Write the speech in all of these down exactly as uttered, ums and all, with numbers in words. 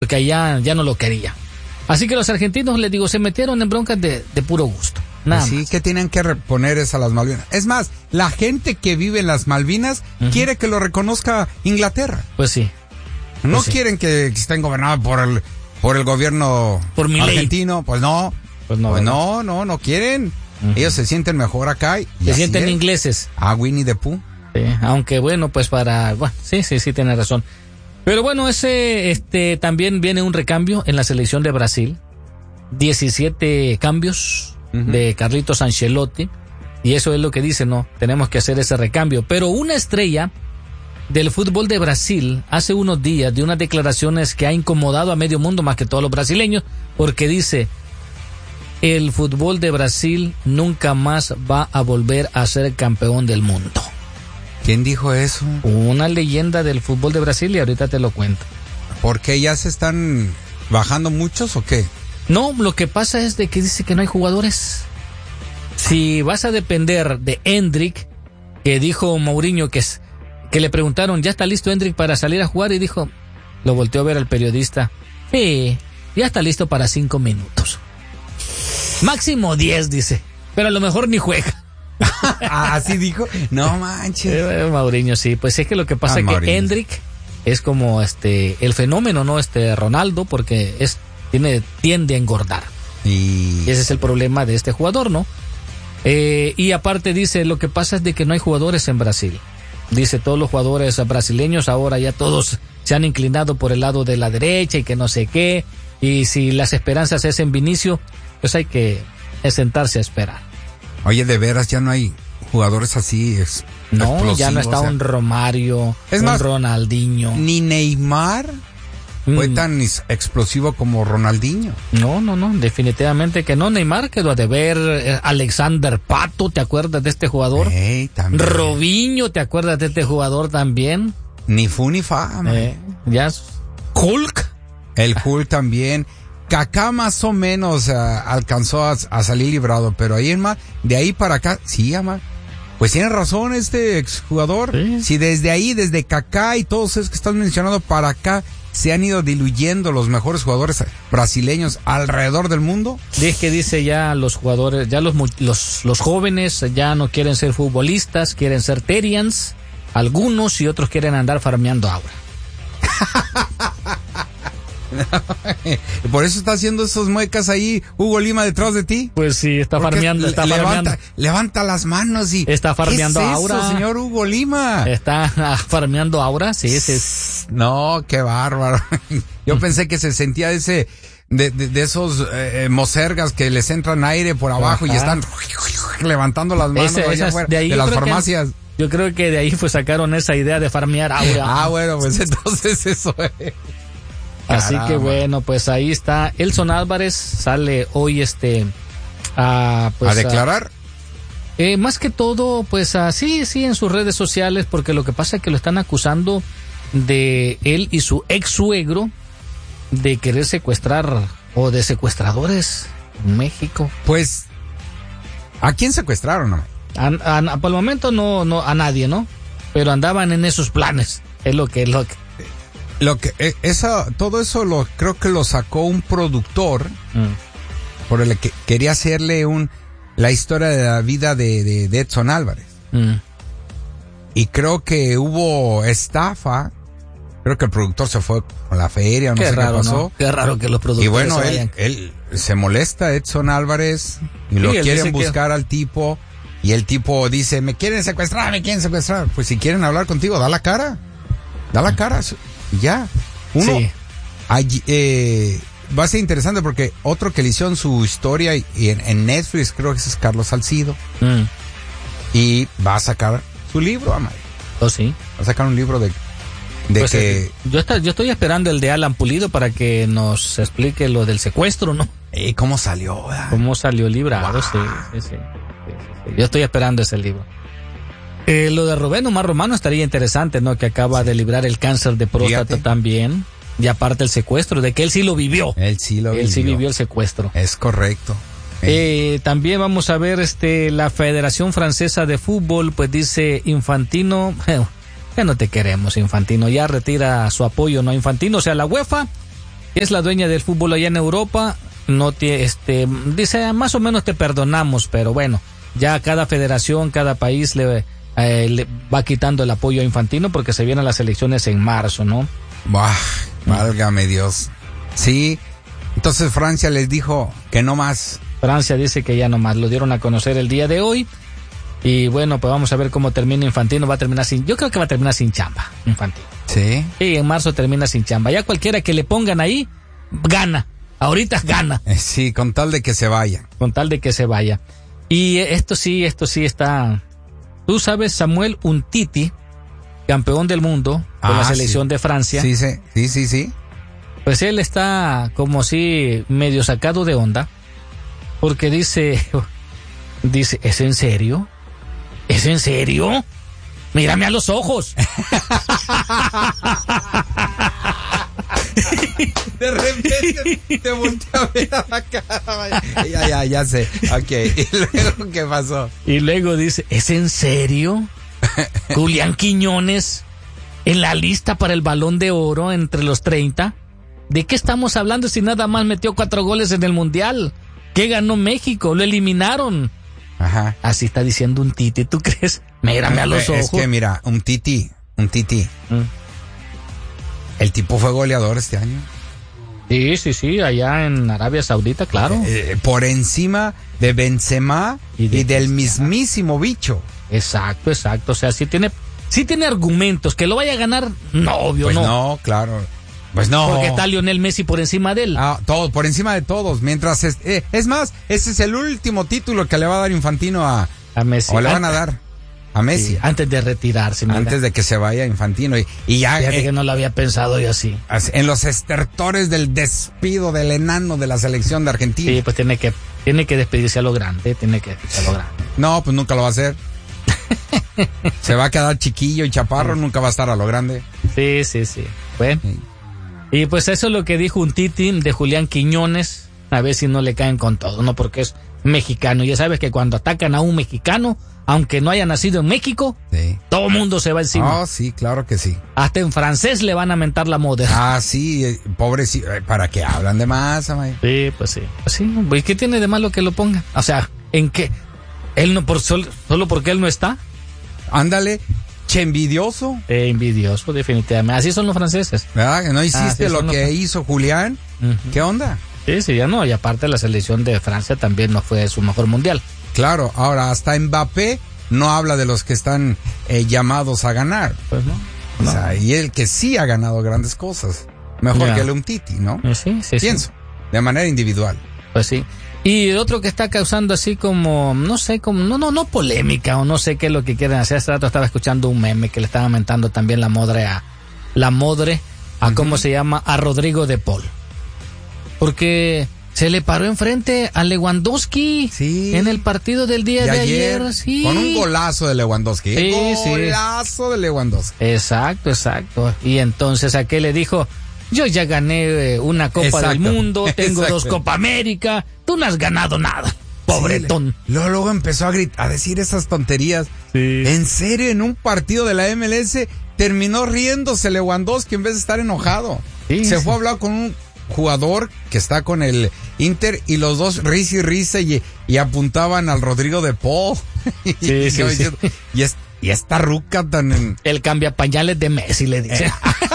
porque allá ya no lo quería. Así que los argentinos, les digo, se metieron en broncas de, de puro gusto. Nada sí, más. que tienen que reponer es a las Malvinas. Es más, la gente que vive en las Malvinas uh-huh. quiere que lo reconozca Inglaterra. Pues sí. No pues quieren sí. que estén gobernados por el por el gobierno por argentino. Pues no. Pues no, pues no, no, no quieren. Uh-huh. Ellos se sienten mejor acá. Y se sienten es. ingleses. Ah, Winnie the Pooh. Sí, aunque bueno, pues para... Bueno, sí, sí, sí, tiene razón. Pero bueno, ese este también viene un recambio en la selección de Brasil. diecisiete cambios uh-huh. de Carlitos Ancelotti. Y eso es lo que dice, ¿no? Tenemos que hacer ese recambio. Pero una estrella del fútbol de Brasil hace unos días de unas declaraciones que ha incomodado a medio mundo, más que todos los brasileños, porque dice: el fútbol de Brasil nunca más va a volver a ser campeón del mundo. ¿Quién dijo eso? Una leyenda del fútbol de Brasil, y ahorita te lo cuento. ¿Por qué ya se están bajando muchos o qué? No, lo que pasa es de que dice que no hay jugadores. Si vas a depender de Endrick, que dijo Mourinho que, es, que le preguntaron, ¿ya está listo Endrick para salir a jugar? Y dijo, lo volteó a ver al periodista, sí, ya está listo para cinco minutos. Máximo diez, dice, pero a lo mejor ni juega. ¿Así dijo? No manches. Eh, Mourinho, sí, pues es que lo que pasa es ah, que Mourinho. Endrick es como este el fenómeno, ¿no? Este Ronaldo, porque es tiene tiende a engordar. Y, y ese es el problema de este jugador, ¿no? Eh, y aparte dice, lo que pasa es de que no hay jugadores en Brasil. Dice, todos los jugadores brasileños ahora ya todos se han inclinado por el lado de la derecha y que no sé qué. Y si las esperanzas es en Vinicius, pues hay que sentarse a esperar. Oye, de veras ya no hay jugadores así ex- No, ya no está o sea, un Romario, es un más, Ronaldinho. Ni Neymar mm. fue tan explosivo como Ronaldinho. No, no, no, definitivamente que no. Neymar quedó a deber. eh, Alexander Pato, ¿te acuerdas de este jugador? Hey, también. Robinho, ¿te acuerdas de este jugador también? Ni fu ni fa. Eh, ya. Hulk. El Hulk también. Kaká más o menos uh, alcanzó a, a salir librado, pero ahí en más, de ahí para acá, sí, ama. Pues tiene razón este exjugador. Sí. Si desde ahí, desde Kaká y todos esos que están mencionando para acá, se han ido diluyendo los mejores jugadores brasileños alrededor del mundo. Es que dice ya los jugadores, ya los, los, los jóvenes ya no quieren ser futbolistas, quieren ser terians, algunos, y otros quieren andar farmeando ahora. Por eso está haciendo esos muecas ahí Hugo Lima detrás de ti. Pues sí, está Porque farmeando, está levanta, farmeando. Levanta las manos y está farmeando ¿qué es ahora, eso, señor Hugo Lima? Está farmeando ahora, sí, sí. sí. No, qué bárbaro. Yo pensé que se sentía ese de, de, de esos eh, mosergas que les entran aire por abajo. Ajá. Y están levantando las manos ese, allá afuera, de, ahí de las farmacias. Que, yo creo que de ahí pues sacaron esa idea de farmear aura. Ah, bueno, pues entonces eso es. Así Caramba. Que bueno, pues ahí está. Elson Álvarez sale hoy este a, pues, ¿A declarar? A, eh, más que todo, pues así, sí, en sus redes sociales, porque lo que pasa es que lo están acusando de él y su ex suegro de querer secuestrar o de secuestradores en México. Pues, ¿a quién secuestraron? No? A, a, por el momento no, no, a nadie, ¿no? Pero andaban en esos planes. Es lo que es lo que. Lo que esa todo eso lo creo que lo sacó un productor mm. por el que quería hacerle un la historia de la vida de, de, de Edson Álvarez mm. y creo que hubo estafa. Creo que el productor se fue con la feria, no qué sé raro, qué pasó. ¿no? Qué raro que los productores. Y bueno, él, él se molesta Edson Álvarez y sí, lo quieren buscar que... al tipo y el tipo dice, "Me quieren secuestrar, me quieren secuestrar." Pues si quieren hablar contigo, da la cara. Da la cara. Ya, uno sí. allí, eh, va a ser interesante porque otro que le hicieron su historia y en, en Netflix creo que ese es Carlos Salcido mm. y va a sacar su libro, Amari. Oh, sí. Va a sacar un libro de, de pues que eh, yo está, yo estoy esperando el de Alan Pulido para que nos explique lo del secuestro, ¿no? ¿Y cómo salió? ¿Verdad? ¿Cómo salió librado? Wow. Sí, sí, sí, sí, sí. Yo estoy esperando ese libro. Eh, lo de Rubén Omar Romano estaría interesante, ¿no? Que acaba sí. de librar el cáncer de próstata Fíjate. también. Y aparte el secuestro, de que él sí lo vivió. Él sí lo él vivió. Él sí vivió el secuestro. Es correcto. Eh, también vamos a ver este la Federación Francesa de Fútbol, pues dice Infantino, eh, ya no te queremos, Infantino, ya retira su apoyo, ¿no? Infantino, o sea, la UEFA es la dueña del fútbol allá en Europa. No te, este, dice, más o menos te perdonamos, pero bueno, ya cada federación, cada país le, eh, le va quitando el apoyo a Infantino porque se vienen las elecciones en marzo, ¿no? Bah, válgame Dios. Sí, entonces Francia les dijo que no más. Francia dice que ya no más, lo dieron a conocer el día de hoy. Y bueno, pues vamos a ver cómo termina Infantino. Va a terminar sin, yo creo que va a terminar sin chamba, Infantino. Sí. Sí, en marzo termina sin chamba. Ya cualquiera que le pongan ahí, gana. Ahorita gana. Sí, con tal de que se vaya. Con tal de que se vaya. Y esto sí, esto sí está... Tú sabes, Samuel Umtiti, campeón del mundo con ah, la selección sí. de Francia. Sí, sí, sí, sí, sí. Pues él está como si medio sacado de onda. Porque dice... Dice, ¿es en serio? ¿Es en serio? Mírame a los ojos. De repente te volteé a ver a la cara. Ya, ya, ya sé. Ok. ¿Y luego qué pasó? Y luego dice, ¿es en serio? Julián Quiñones en la lista para el Balón de Oro entre los treinta. ¿De qué estamos hablando si nada más metió cuatro goles en el Mundial? ¿Qué ganó México? Lo eliminaron. Ajá. Así está diciendo un Titi, ¿tú crees? Mírame a los ojos. Es que mira, un Titi, un Titi. Mm. El tipo fue goleador este año. Sí, sí, sí, allá en Arabia Saudita, claro. Eh, por encima de Benzema y, de y del mismísimo bicho. Exacto, exacto. O sea, sí tiene, sí tiene argumentos. Que lo vaya a ganar, no, obvio, pues no. no, claro. Pues no. Porque está Lionel Messi por encima de él. Ah, todos, por encima de todos. Mientras, es, eh, es más, ese es el último título que le va a dar Infantino a, a Messi. O le van a dar a Messi. Sí, antes de retirarse. Mira. Antes de que se vaya Infantino. Y, y ya. Fíjate eh, que no lo había pensado yo así. En los estertores del despido del enano de la selección de Argentina. Sí, pues tiene que, tiene que despedirse a lo grande. Tiene que despedirse a lo grande. No, pues nunca lo va a hacer. Se va a quedar chiquillo y chaparro, sí. Nunca va a estar a lo grande. Sí, sí, sí. Bueno. Sí. Y pues eso es lo que dijo un Titi de Julián Quiñones. A ver si no le caen con todo, ¿no? Porque es mexicano. Ya sabes que cuando atacan a un mexicano, aunque no haya nacido en México, sí. Todo el mundo se va encima. Oh, sí, claro que sí. Hasta en francés le van a mentar la moda. Ah, sí, eh, pobrecito. ¿Para qué hablan de más, amay? Sí, pues sí. Pues sí. ¿Y qué tiene de malo que lo pongan? O sea, ¿en qué? ¿Él no por sol, solo porque él no está? Ándale. Che, envidioso. Eh, envidioso, definitivamente. Así son los franceses. ¿Verdad? Que no hiciste lo que los... hizo Julián. Uh-huh. ¿Qué onda? Sí, sí, ya no. Y aparte la selección de Francia también no fue su mejor mundial. Claro, ahora hasta Mbappé no habla de los que están eh, llamados a ganar. Pues no. no. O sea, y él que sí ha ganado grandes cosas. Mejor ya. que el Umtiti, ¿no? Sí, sí, Pienso, sí. De manera individual. Pues sí. Y el otro que está causando así como, no sé, como, no, no, no polémica o no sé qué es lo que quieren hacer. Hace rato estaba escuchando un meme que le estaba aumentando también la modre a, la modre a uh-huh. cómo se llama, a Rodrigo de Paul. Porque se le paró enfrente a Lewandowski sí. en el partido del día de, de ayer, ayer. Sí. Con un golazo de Lewandowski. Sí, golazo sí. de Lewandowski. Exacto, exacto. Y entonces a qué le dijo, yo ya gané una Copa exacto. del Mundo, tengo exacto. dos Copa América, tú no has ganado nada, pobretón. Sí, luego, luego empezó a gritar, a decir esas tonterías. Sí. En serio, en un partido de la M L S terminó riéndose Lewandowski en vez de estar enojado. Sí, Se sí. fue a hablar con un jugador que está con el Inter y los dos risa y risa y, y apuntaban al Rodrigo de Paul. Sí, sí, sí. Diciendo, y, es, y esta ruca tan... En... El cambia pañales de Messi, le dice.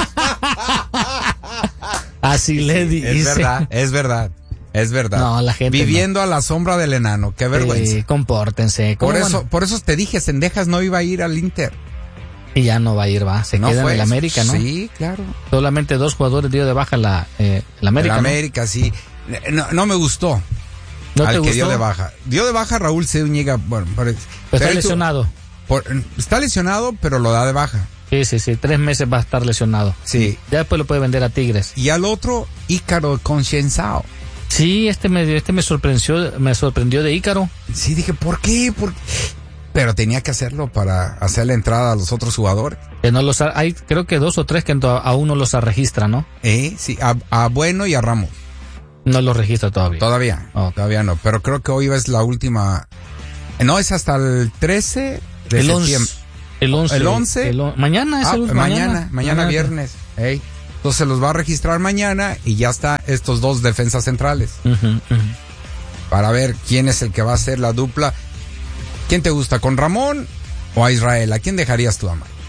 Así le dice. Es verdad, es verdad, es verdad. No, la gente viviendo no. a la sombra del enano, qué vergüenza. Sí, compórtense. Por eso, por eso te dije, Cendejas no iba a ir al Inter. Y ya no va a ir, va. Se no queda en el América, ¿no? Sí, claro. Solamente dos jugadores dio de baja la, eh, el América. El América, ¿no? Sí. No, no me gustó. ¿No al te que gustó? dio de baja. Dio de baja Raúl Zúñiga. Bueno, pero, pero está lesionado. Por, está lesionado, pero lo da de baja. Sí, sí, sí. Tres meses va a estar lesionado. Sí. Ya después lo puede vender a Tigres. Y al otro, Ícaro Conscienzao. Sí, este me, este me sorprendió, me sorprendió de Ícaro. Sí, dije, ¿por qué? ¿Por qué? Pero tenía que hacerlo para hacer la entrada a los otros jugadores. Que no los ha, hay, creo que dos o tres que aún no los registra, ¿no? Eh, sí, a, a Bueno y a Ramos. No los registra todavía. Todavía, oh. todavía no. Pero creo que hoy es la última. No, es hasta el trece de el septiembre. once, el once. El once. El on, mañana es ah, el mañana, mañana, mañana viernes. Ey. Entonces los va a registrar mañana y ya está estos dos defensas centrales. Uh-huh, uh-huh. Para ver quién es el que va a ser la dupla. ¿Quién te gusta, con Ramón o a Israel? ¿A quién dejarías tú, Amar?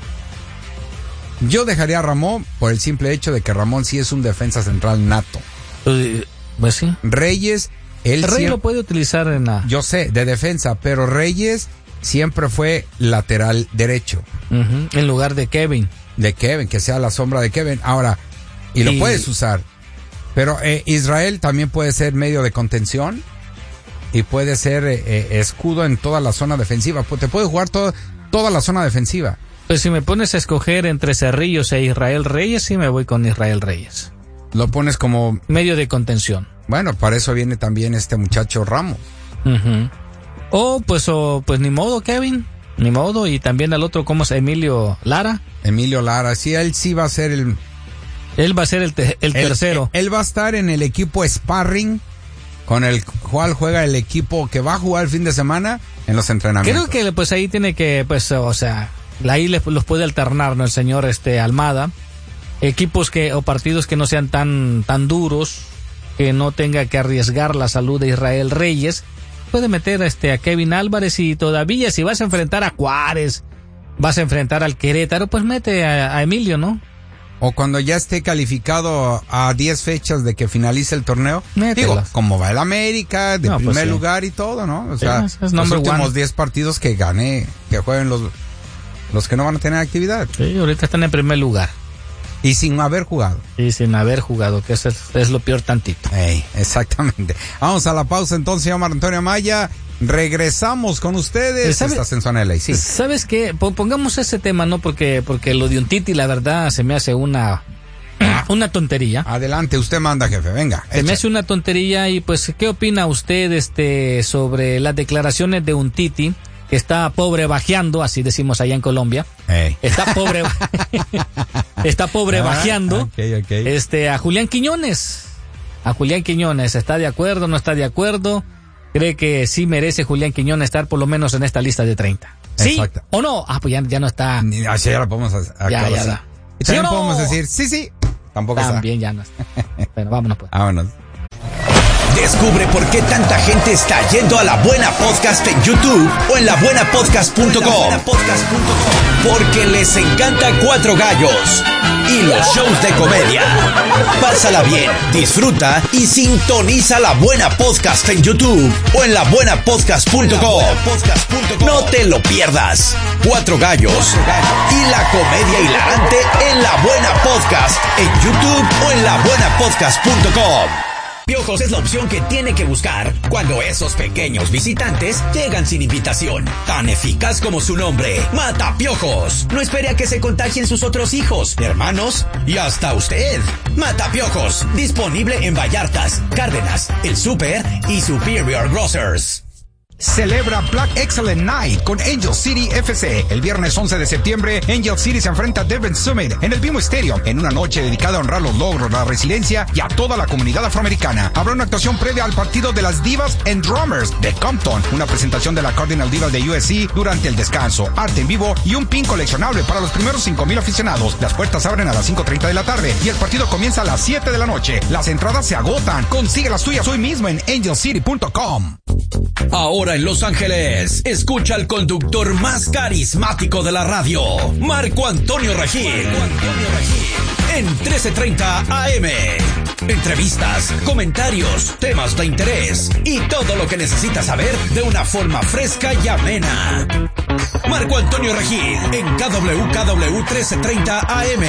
Yo dejaría a Ramón por el simple hecho de que Ramón sí es un defensa central nato. Pues, pues sí. Reyes, él el Rey siempre, lo puede utilizar en la... Yo sé, de defensa, pero Reyes siempre fue lateral derecho. Uh-huh. En lugar de Kevin. De Kevin, que sea la sombra de Kevin. Ahora, y, y... lo puedes usar. Pero eh, Israel también puede ser medio de contención y puede ser eh, eh, escudo en toda la zona defensiva. Te puede jugar todo, toda la zona defensiva. Pues si me pones a escoger entre Cerrillos e Israel Reyes, sí me voy con Israel Reyes. Lo pones como... medio de contención. Bueno, para eso viene también este muchacho Ramos. Uh-huh. O pues, o, pues ni modo, Kevin. Ni modo. Y también al otro, ¿cómo es? Emilio Lara. Emilio Lara, sí, él sí va a ser el... Él va a ser el, te, el, el tercero. Él, él va a estar en el equipo sparring con el cual juega el equipo que va a jugar el fin de semana en los entrenamientos. Creo que pues ahí tiene que, pues, o sea, ahí les, los puede alternar, ¿no? El señor este Almada. Equipos que, o partidos que no sean tan, tan duros, que no tenga que arriesgar la salud de Israel Reyes. Puede meter este a Kevin Álvarez y todavía si vas a enfrentar a Juárez, vas a enfrentar al Querétaro, pues mete a, a Emilio, ¿no? O cuando ya esté calificado a diez fechas de que finalice el torneo. Mételas. Digo, como va el América, de no, primer pues sí. lugar y todo, ¿no? O sea, sí, es, es los últimos one. diez partidos que gane, que jueguen los, los que no van a tener actividad. Sí, ahorita están en primer lugar. Y sin haber jugado. Y sin haber jugado, que es, es lo peor tantito. Ey, exactamente. Vamos a la pausa entonces, señor Antonio Amaya. Regresamos con ustedes. Estás en Zona de Ley, sí. ¿Sabes qué? Pongamos ese tema, ¿no? Porque, porque lo de Umtiti, la verdad, se me hace una, una tontería. Adelante, usted manda, jefe, venga. Se echa. Me hace una tontería y pues, ¿qué opina usted este sobre las declaraciones de Umtiti? Que está pobre bajeando, así decimos allá en Colombia. Hey. Está pobre, está pobre ah, bajeando. Okay, okay. Este, a Julián Quiñones. A Julián Quiñones, ¿está de acuerdo, no está de acuerdo? ¿Cree que sí merece Julián Quiñones estar por lo menos en esta lista de treinta? ¿Sí Exacto. o no? Ah, pues ya, ya no está. Así ya lo podemos hacer. Ya, ya da. Y también ¿sí no? podemos decir, sí, sí. Tampoco está. También ya no está. Bueno, vámonos pues. Vámonos. Descubre por qué tanta gente está yendo a La Buena Podcast en YouTube o en la buena podcast punto com. Porque les encanta Cuatro Gallos y los shows de comedia. Pásala bien, disfruta y sintoniza La Buena Podcast en YouTube o en la buena podcast punto com. No te lo pierdas. Cuatro Gallos y la comedia hilarante en La Buena Podcast en YouTube o en la buena podcast punto com. Piojos es la opción que tiene que buscar cuando esos pequeños visitantes llegan sin invitación. Tan eficaz como su nombre, Mata Piojos. No espere a que se contagien sus otros hijos, hermanos y hasta usted. Mata Piojos, disponible en Vallartas, Cárdenas, El Super y Superior Grocers. Celebra Black Excellent Night con Angel City F C. El viernes once de septiembre, Angel City se enfrenta a Devon Summit en el BMO Stadium en una noche dedicada a honrar los logros, la resiliencia y a toda la comunidad afroamericana. Habrá una actuación previa al partido de las Divas and Drummers de Compton, una presentación de la Cardinal Divas de U S C durante el descanso, arte en vivo y un pin coleccionable para los primeros cinco mil aficionados. Las puertas abren a las cinco treinta de la tarde y el partido comienza a las siete de la noche. Las entradas se agotan. Consigue las tuyas hoy mismo en angel city punto com. Ahora en Los Ángeles, escucha al conductor más carismático de la radio, Marco Antonio Regil. Marco Antonio Regil. En trece treinta A M. Entrevistas, comentarios, temas de interés y todo lo que necesitas saber de una forma fresca y amena. Marco Antonio Regil en K W K W trece treinta A M.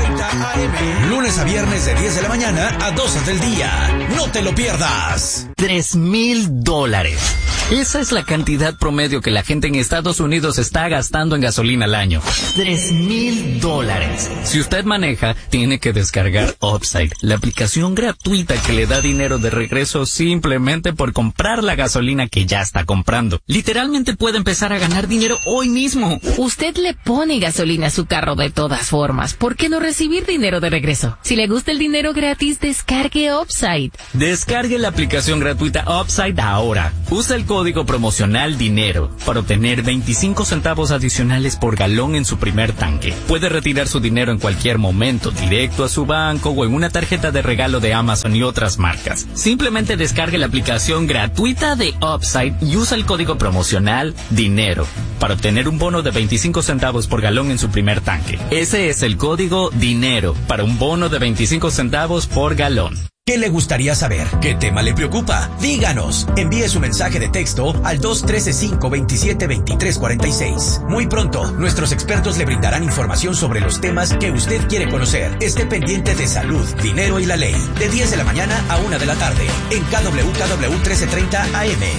Lunes a viernes de diez de la mañana a doce del día. No te lo pierdas. Tres mil dólares. Esa es la cantidad promedio que la gente en Estados Unidos está gastando en gasolina al año. Tres mil dólares. Si usted maneja, tiene que descargar Upside, la aplicación gratuita que le da dinero de regreso simplemente por comprar la gasolina que ya está comprando. Literalmente puede empezar a ganar dinero hoy hoy mismo. Usted le pone gasolina a su carro de todas formas. ¿Por qué no recibir dinero de regreso? Si le gusta el dinero gratis, descargue Upside. Descargue la aplicación gratuita Upside ahora. Usa el código promocional DINERO para obtener veinticinco centavos adicionales por galón en su primer tanque. Puede retirar su dinero en cualquier momento, directo a su banco o en una tarjeta de regalo de Amazon y otras marcas. Simplemente descargue la aplicación gratuita de Upside y usa el código promocional DINERO para obtener un bono de veinticinco centavos por galón en su primer tanque. Ese es el código DINERO para un bono de veinticinco centavos por galón. ¿Qué le gustaría saber? ¿Qué tema le preocupa? Díganos. Envíe su mensaje de texto al dos uno tres cinco dos siete dos tres cuatro seis. Muy pronto, nuestros expertos le brindarán información sobre los temas que usted quiere conocer. Esté pendiente de salud, dinero y la ley. De diez de la mañana a una de la tarde. En K W K W trece treinta A M.